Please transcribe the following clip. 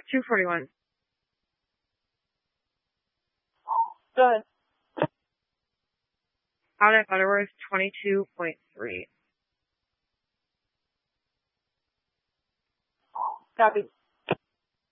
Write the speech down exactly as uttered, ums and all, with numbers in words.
two forty-one. Go ahead. Out at Butterworth, twenty-two point three. Copy.